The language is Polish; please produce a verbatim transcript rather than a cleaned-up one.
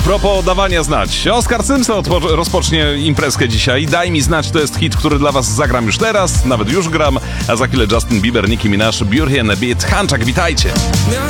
propos dawania znać. Oscar Simpson odpo- rozpocznie imprezkę dzisiaj. Daj mi znać, to jest hit, który dla was zagram już teraz, nawet już gram, a za chwilę Justin Bieber, Nicki Minaj, Beauty and a Beat. Hanczak, witajcie!